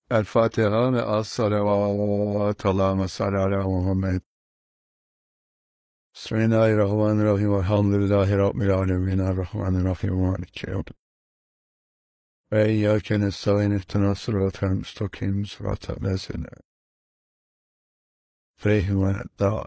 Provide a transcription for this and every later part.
El Fatiha ve as-salavat. Allahümme salli ala Muhammed. Bismillahirrahmanirrahim. Elhamdülillahi Rabbil alemin. Errahmanirrahim. Maliki yevmiddin. Ve iyyâke nestaîn. İhdinas sıratal müstakîm. Sıratal lezîne aleyhim ve'd-dâllîn.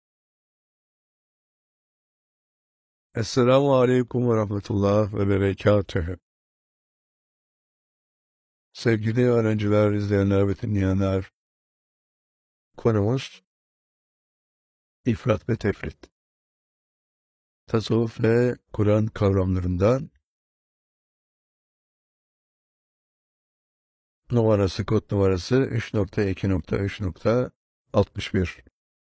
Esselamu aleyküm ve rahmetullah ve berekatühü. Sevgili öğrenciler, izleyenler ve dinleyenler, konumuz ifrat ve tefrit. Tasavvuf ve Kur'an kavramlarından kod numarası 3.2.3.61.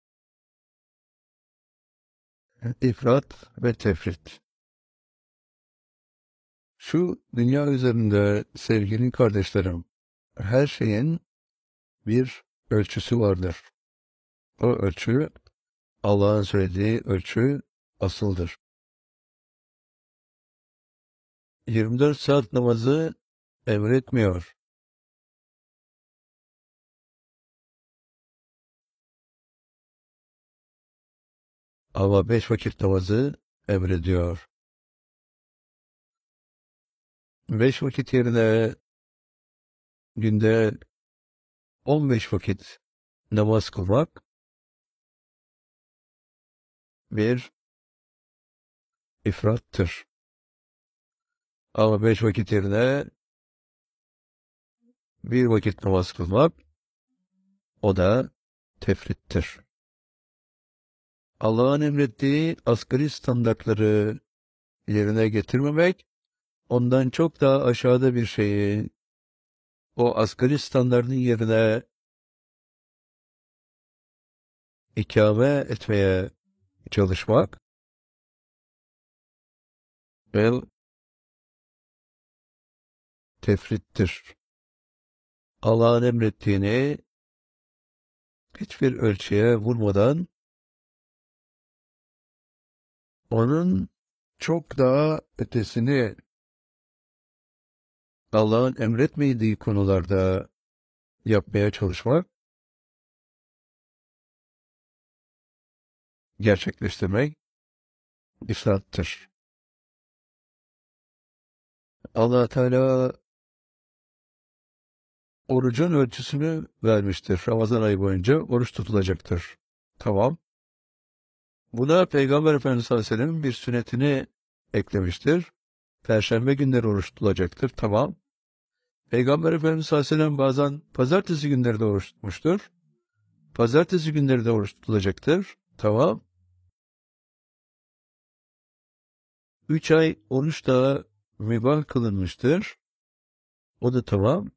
İfrat ve tefrit. Şu dünya üzerinde sevgili kardeşlerim, her şeyin bir ölçüsü vardır. O ölçü, Allah'ın söylediği ölçü asıldır. 24 saat namazı emretmiyor. Ama 5 vakit namazı emrediyor. 5 vakit yerine günde 15 vakit namaz kılmak bir ifrattır. Ama 5 vakit yerine bir vakit namaz kılmak, o da tefrittir. Allah'ın emrettiği asgari standartları yerine getirmemek, ondan çok daha aşağıda bir şeyi o asgari standartın yerine ikame etmeye çalışmak ve tefrittir. Allah'ın emrettiğini hiçbir ölçüye vurmadan onun çok daha ötesini Allah'ın emretmediği konularda yapmaya çalışmak, gerçekleştirmek ifrattır. Allah Teala orucun ölçüsünü vermiştir. Ramazan ayı boyunca oruç tutulacaktır. Tamam. Buna Peygamber Efendimiz sallallahu aleyhi ve sellem bir sünnetini eklemiştir. Perşembe günleri oruç tutulacaktır. Tamam. Peygamber Efendimiz sallallahu aleyhi ve sellem bazen pazartesi günleri de oruç tutmuştur. Pazartesi günleri de oruç tutulacaktır. Tamam. 3 ay oruç da mübah kılınmıştır. O da tamam.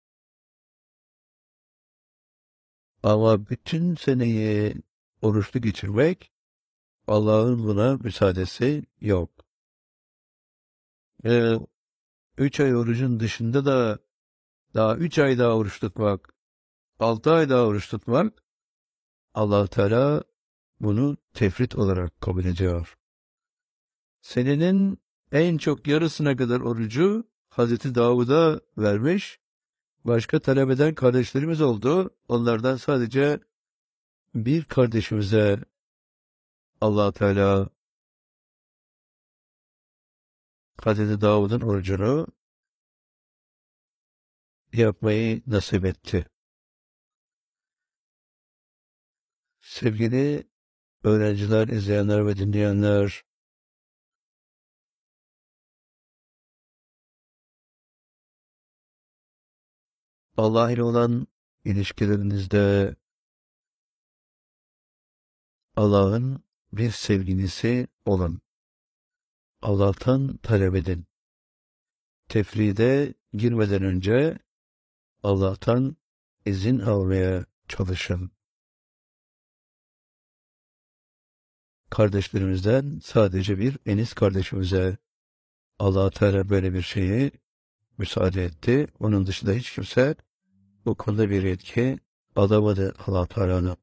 Ama bütün seneyi oruçlu geçirmek, Allah'ın buna müsaadesi yok. 3 ay orucun dışında da daha 3 ay daha oruç tutmak, 6 ay daha oruç tutmak, Allah Teala bunu tefrit olarak kabul ediyor. Senenin en çok yarısına kadar orucu Hazreti Davud'a vermiş, başka talep eden kardeşlerimiz oldu. Onlardan sadece bir kardeşimize Allah Teala Hazreti Davud'un orucunu yapmayı nasip etti. Sevgili öğrenciler, izleyenler ve dinleyenler, Allah ile olan ilişkilerinizde Allah'ın bir sevgilisi olun. Allah'tan talep edin. Tefride girmeden önce Allah'tan izin almaya çalışın. Kardeşlerimizden sadece bir Enis kardeşimize Allah Teala böyle bir şeyi müsaade etti. Onun dışında hiç kimse bu konuda bir yetki alamadı Allah Teala'nın.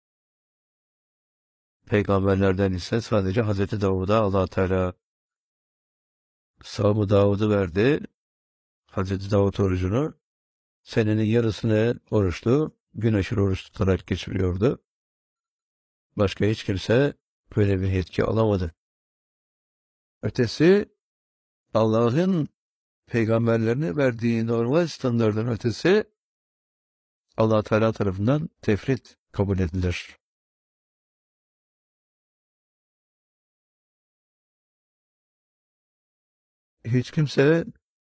Peygamberlerden ise sadece Hazreti Davud'a Allah Teala Savı Davud'u verdi. Hazreti Davud orucunu senenin yarısını oruçlu, gün aşırı oruç tutarak geçiriyordu. Başka hiç kimse böyle bir yetki alamadı. Ötesi, Allah'ın peygamberlerine verdiği normal standartların ötesi, Allah Teala tarafından tefrit kabul edilir. Hiç kimse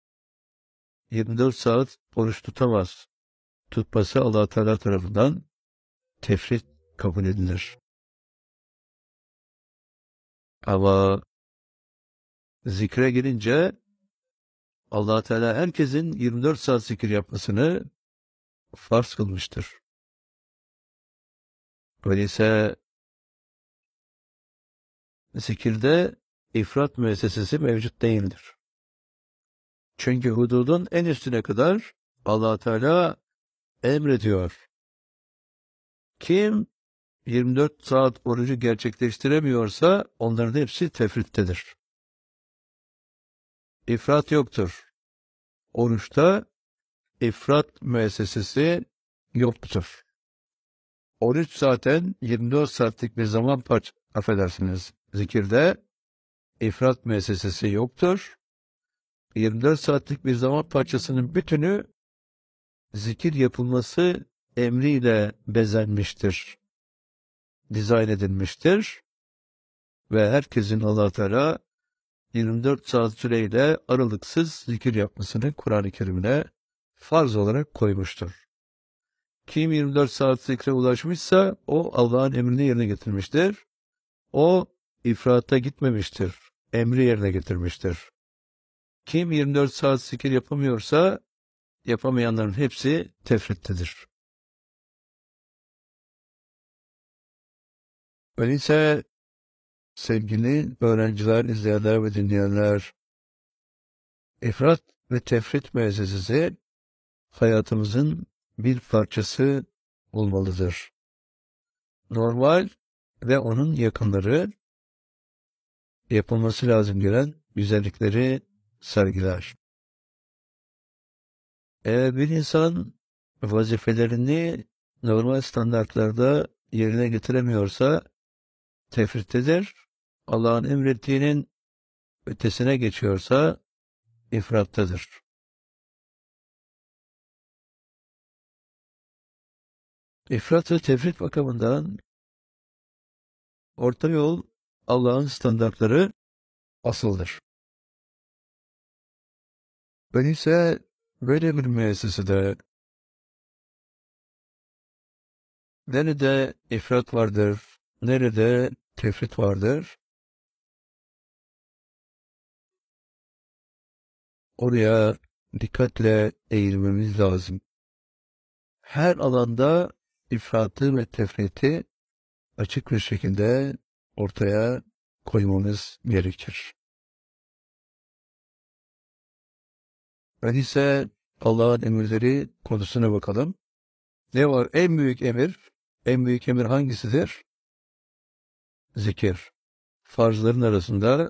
24 saat oruç tutamaz. Tutması Allah Teala tarafından tefrit kabul edilir. Ama zikre girince Allah Teala herkesin 24 saat zikir yapmasını farz kılmıştır. Öyleyse zikirde ifrat müessesesi mevcut değildir. Çünkü hududun en üstüne kadar Allah Teala emrediyor. Kim 24 saat orucu gerçekleştiremiyorsa onların hepsi tefrittedir. İfrat yoktur. Oruçta ifrat müessesesi yoktur. Oruç zaten 24 saatlik bir zaman affedersiniz. Zikirde ifrat müessesesi yoktur. 24 saatlik bir zaman parçasının bütünü zikir yapılması emriyle bezenmiştir, dizayn edilmiştir ve herkesin Allah Teala 24 saat süreyle aralıksız zikir yapmasını Kur'an-ı Kerim'ine farz olarak koymuştur. Kim 24 saat zikre ulaşmışsa o Allah'ın emrini yerine getirmiştir. O ifrata gitmemiştir, emri yerine getirmiştir. Kim 24 saat zikir yapamıyorsa yapamayanların hepsi tefrittedir. Öyleyse sevgili öğrenciler, izleyenler ve dinleyenler, ifrat ve tefrit müessesesi hayatımızın bir parçası olmalıdır. Normal ve onun yakınları yapılması lazım gelen güzellikleri sergiler. Eğer bir insan vazifelerini normal standartlarda yerine getiremiyorsa tefrittedir. Allah'ın emrettiğinin ötesine geçiyorsa ifrattadır. İfrat ve tefrit bakımından orta yol Allah'ın standartları asıldır. Öyleyse böyle bir müessesede nerede ifrat vardır, nerede tefrit vardır, oraya dikkatle eğilmemiz lazım. Her alanda ifratı ve tefriti açık bir şekilde ortaya koymamız gerekir. Öyleyse Allah'ın emirleri konusuna bakalım. Ne var? En büyük emir, en büyük emir hangisidir? Zikir. Farzların arasında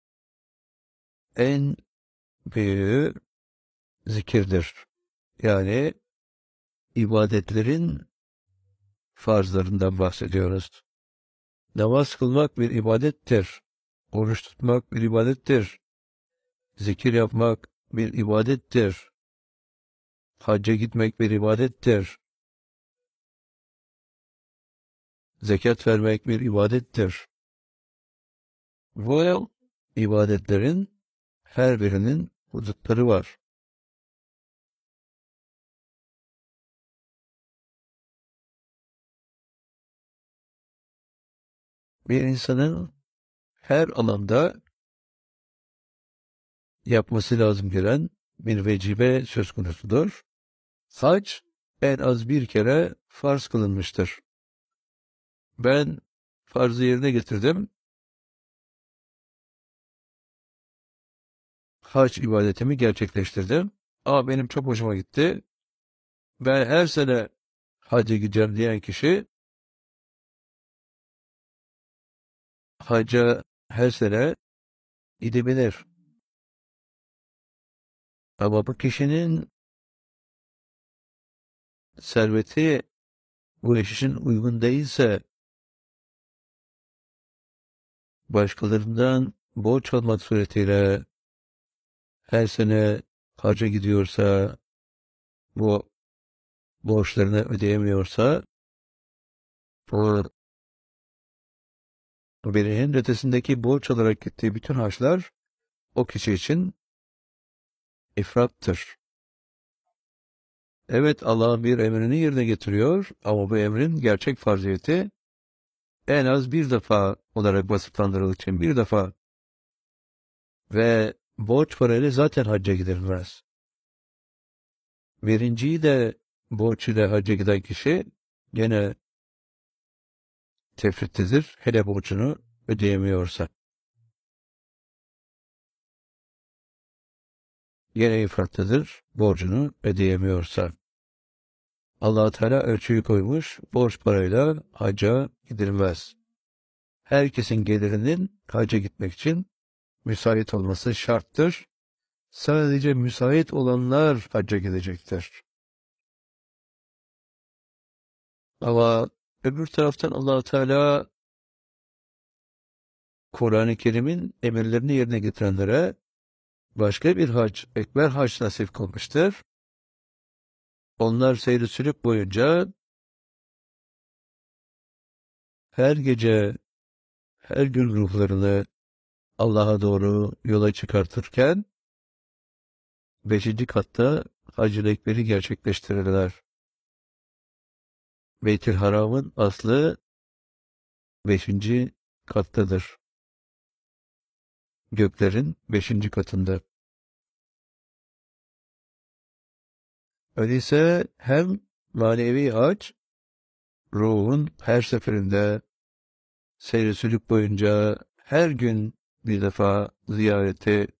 en büyüğü zikirdir. Yani ibadetlerin farzlarından bahsediyoruz. Namaz kılmak bir ibadettir. Oruç tutmak bir ibadettir. Zikir yapmak bir ibadettir. Hacca gitmek bir ibadettir. Zekat vermek bir ibadettir. Bu ibadetlerin her birinin hudutları var. Bir insanın her alanda yapması lazım gelen bir vecibe söz konusudur. Hac en az bir kere farz kılınmıştır. Ben farzı yerine getirdim. Hac ibadetimi gerçekleştirdim. Ama benim çok hoşuma gitti. Ben her sene hacca gideceğim diyen kişi hacca her sene gidebilir. Ama bu kişinin serveti bu iş için uygun değilse, başkalarından borç almak suretiyle her sene hacca gidiyorsa, bu borçlarını ödeyemiyorsa, o birinin ötesindeki borç olarak gittiği bütün harçlar o kişi için ifrattır. Evet, Allah bir emrini yerine getiriyor ama bu emrin gerçek farziyeti en az bir defa olarak vasıflandırıldığı için bir defa ve borç parayla zaten hacca gidilmez. Birinciyi de borç ile hacca giden kişi gene tefrittedir, hele borcunu ödeyemiyorsa. Gene ifrattadır, borcunu ödeyemiyorsa. Allah Teala ölçüyü koymuş, borç parayla hacca gidilmez. Herkesin gelirinin hacca gitmek için müsait olması şarttır. Sadece müsait olanlar hacca gidecektir. Ama öbür taraftan Allah Teala Kur'an-ı Kerim'in emirlerini yerine getirenlere başka bir hac, ekber hac nasip kılmıştır. Onlar seyri sülük boyunca her gece, her gün ruhlarını Allah'a doğru yola çıkartırken 5. katta Hac-ı Ekber'i gerçekleştirirler. Beyt-i Haram'ın aslı 5. kattadır. Göklerin 5. katında. Öyleyse hem manevi hac, ruhun her seferinde seyri sülük boyunca her gün bir defa ziyareti